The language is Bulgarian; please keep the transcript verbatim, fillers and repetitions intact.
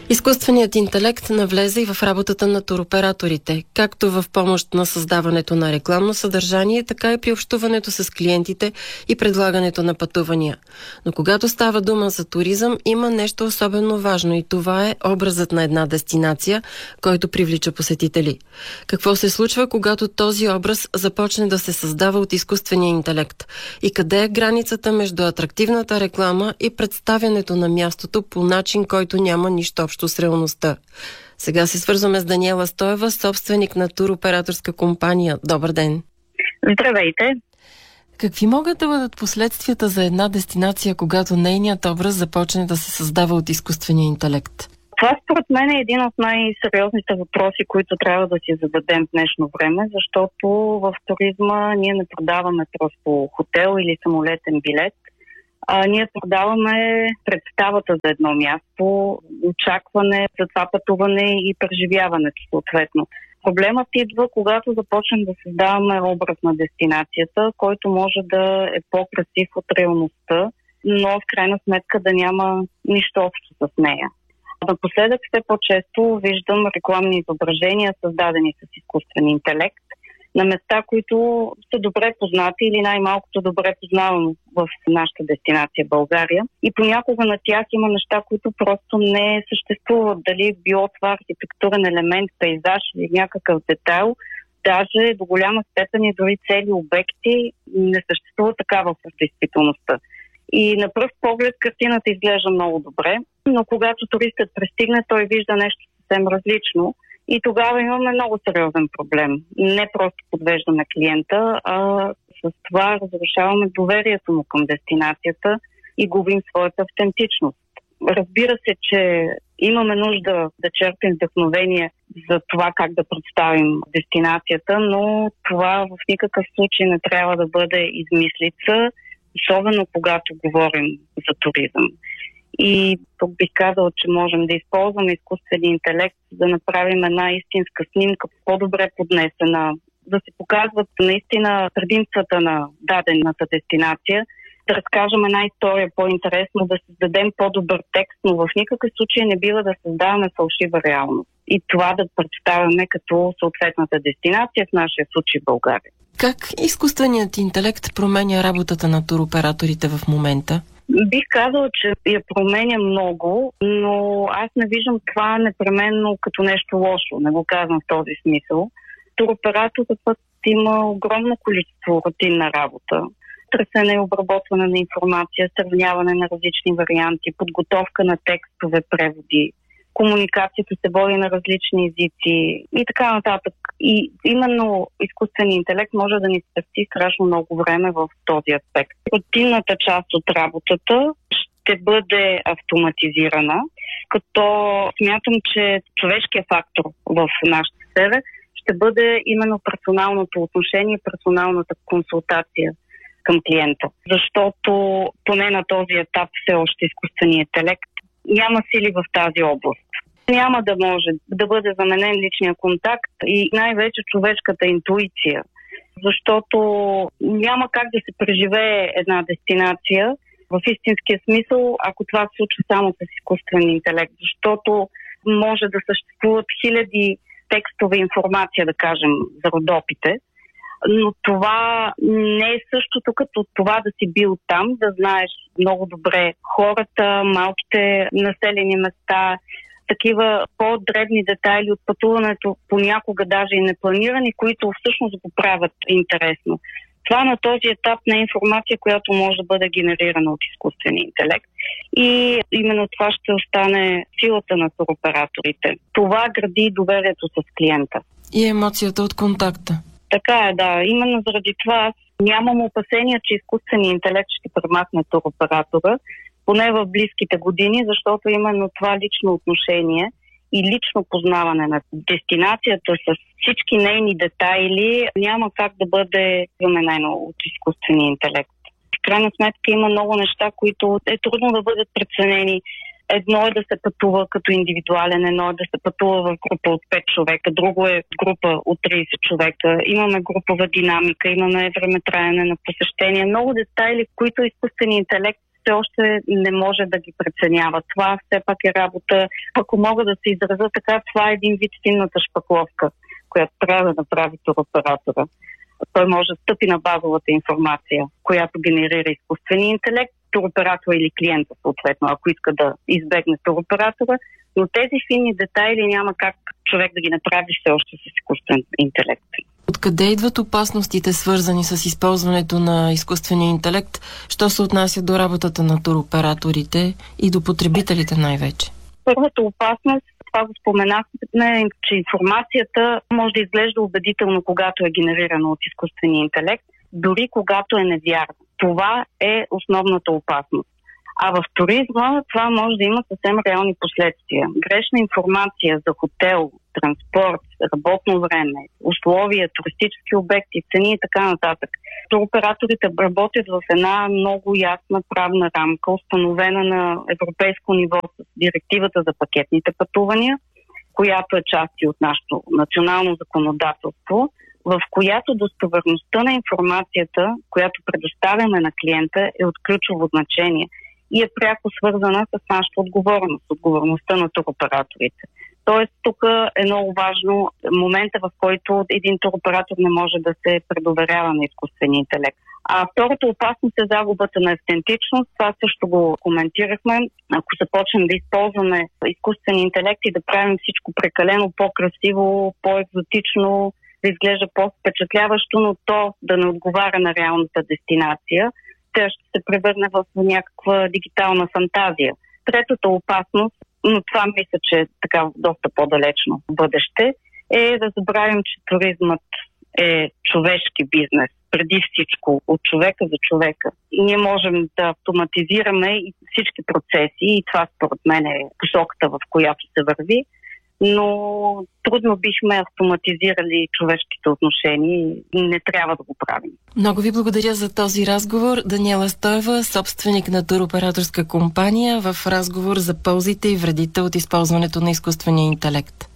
Изкуственият интелект навлезе и в работата на туроператорите, както в помощ на създаването на рекламно съдържание, така и при общуването с клиентите и предлагането на пътувания. Но когато става дума за туризъм, има нещо особено важно и това е образът на една дестинация, който привлича посетители. Какво се случва, когато този образ започне да се създава от изкуствения интелект? И къде е границата между атрактивната реклама и представянето на мястото по начин, който няма нищо общо с реалността? Сега се свързваме с Даниела Стоева, собственик на туроператорска компания. Добър ден! Здравейте! Какви могат да бъдат последствията за една дестинация, когато нейният образ започне да се създава от изкуствения интелект? Това според мен е един от най-сериозните въпроси, които трябва да си зададем в днешно време, защото в туризма ние не продаваме просто хотел или самолетен билет, а ние продаваме представата за едно място, очакване за това пътуване и преживяването съответно. Проблемът идва, когато започнем да създаваме образ на дестинацията, който може да е по-красив от реалността, но в крайна сметка да няма нищо общо с нея. Напоследък все по-често виждам рекламни изображения, създадени с изкуствен интелект, на места, които са добре познати или най-малкото добре познавам в нашата дестинация България. И понякога на тях има неща, които просто не съществуват. Дали било това архитектурен елемент, пейзаж или някакъв детайл, даже до голяма степен и дори цели обекти не съществува такава в действителността. И на пръв поглед картината изглежда много добре, но когато туристът пристигне, той вижда нещо съвсем различно. И тогава имаме много сериозен проблем. Не просто подвеждаме клиента, а с това разрушаваме доверието му към дестинацията и губим своята автентичност. Разбира се, че имаме нужда да черпим вдъхновение за това как да представим дестинацията, но това в никакъв случай не трябва да бъде измислица, особено когато говорим за туризъм. И тук бих казала, че можем да използваме изкуствения интелект, да направим една истинска снимка, по-добре поднесена, да се показват наистина предимствата на дадената дестинация, да разкажем една история по-интересно, да създадем по-добър текст, но в никакъв случай не бива да създаваме фалшива реалност. И това да представяме като съответната дестинация, в нашия случай България. Как изкуственият интелект променя работата на туроператорите в момента? Бих казала, че я променя много, но аз не виждам това непременно като нещо лошо. Не го казвам в този смисъл. Туроператорът път има огромно количество рутинна работа. Търсене и обработване на информация, сравняване на различни варианти, подготовка на текстове, преводи. Комуникацията се води на различни езици и така нататък. И именно изкуственият интелект може да ни спести страшно много време в този аспект. Рутинната част от работата ще бъде автоматизирана, като смятам, че човешкият фактор в нашата сфера ще бъде именно персоналното отношение, персоналната консултация към клиента. Защото поне на този етап все още изкуственият интелект няма сили в тази област. Няма да може да бъде заменен личния контакт и най-вече човешката интуиция, защото няма как да се преживее една дестинация в истинския смисъл, ако това се случва само с изкуствен интелект, защото може да съществуват хиляди текстове информация, да кажем, за Родопите, но това не е същото като това да си бил там, да знаеш много добре хората, малките населени места, такива по-дребни детайли от пътуването, понякога даже и непланирани, които всъщност го правят интересно. Това на този етап не е информация, която може да бъде генерирана от изкуствения интелект. И именно това ще остане силата на туроператорите. Това гради доверието с клиента. И емоцията от контакта. Така е, да. Именно заради това аз нямам опасения, че изкуственият интелект ще премахне туроператора, поне в близките години, защото именно това лично отношение и лично познаване на дестинацията с всички нейни детайли няма как да бъде заменено от изкуствения интелект. В крайна сметка има много неща, които е трудно да бъдат преценени. Едно е да се пътува като индивидуален, едно е да се пътува в група от пет човека, друго е група от трийсет човека. Имаме групова динамика, имаме времетраене на посещения. Много детайли, които изкуственият интелект все още не може да ги преценява. Това все пак е работа. Ако мога да се изразя така, това е един вид финната шпакловка, която трябва да направи туроператора. Той може да стъпи на базовата информация, която генерира изкуствения интелект, туроператора или клиента, съответно, ако иска да избегне туроператора, но тези финни детайли няма как човек да ги направи все още с изкуствен интелект. Откъде идват опасностите, свързани с използването на изкуствения интелект, що се отнася до работата на туроператорите и до потребителите най-вече? Първата опасност, това го споменахме, че информацията може да изглежда убедително, когато е генерирана от изкуствения интелект, дори когато е невярна. Това е основната опасност. А в туризма това може да има съвсем реални последствия. Грешна информация за хотел, транспорт, работно време, условия, туристически обекти, цени и така нататък. Туроператорите работят в една много ясна правна рамка, установена на европейско ниво с директивата за пакетните пътувания, която е част и от нашето национално законодателство, в която достоверността на информацията, която предоставяме на клиента, е от ключово значение и е пряко свързана с нашата отговорност, отговорността на туроператорите. Тоест, тук е много важно момента, в който един туроператор не може да се предоверява на изкуствения интелект. А втората опасност е загубата на автентичност. Това също го коментирахме. Ако започнем да използваме изкуствен интелект и да правим всичко прекалено по-красиво, по-екзотично, да изглежда по-впечатляващо, но то да не отговаря на реалната дестинация, тя ще се превърне в някаква дигитална фантазия. Третата опасност, но това мисля, че е така доста по-далечно бъдеще, е да забравим, че туризмът е човешки бизнес, преди всичко от човека за човека. И ние можем да автоматизираме и всички процеси, и това според мен е посоката, в която се върви, но трудно бихме автоматизирали човешките отношения и не трябва да го правим. Много ви благодаря за този разговор. Даниела Стоева, собственик на туроператорска компания, в разговор за ползите и вредите от използването на изкуствения интелект.